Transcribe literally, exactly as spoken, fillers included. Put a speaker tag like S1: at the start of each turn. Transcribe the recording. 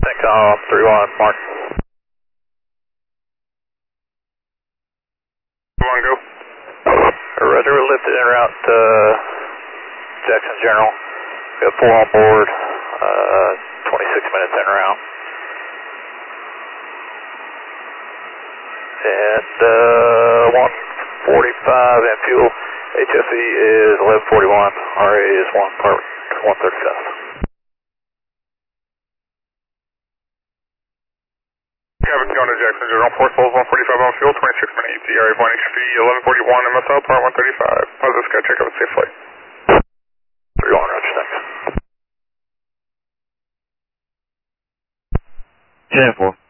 S1: Thanks, uh, three one, Mark.
S2: one, go.
S1: Roger, we're lifted en route to Jackson General. We have four on board, uh, twenty-six minutes en route. And, uh, one forty-five and fuel. H F E is eleven forty-one, R A is one part one thirty-seven.
S2: Cabin going to Jackson General, Port Souls one forty-five on fuel, twenty-six minute E T R A one H F E, eleven forty-one M S L, part one thirty-five. How's this guy check out safe flight?
S1: three one, Roger, thanks.
S3: ten four.